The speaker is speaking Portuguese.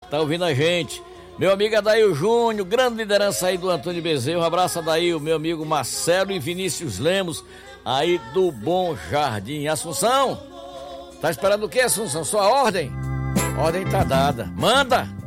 tá ouvindo a gente. Meu amigo Adail Júnior, grande liderança aí do Antônio Bezerra. Um abraço, Adail. Meu amigo Marcelo e Vinícius Lemos, aí do Bom Jardim. Assunção, tá esperando o que, Assunção? Sua ordem? Ordem tá dada. Manda!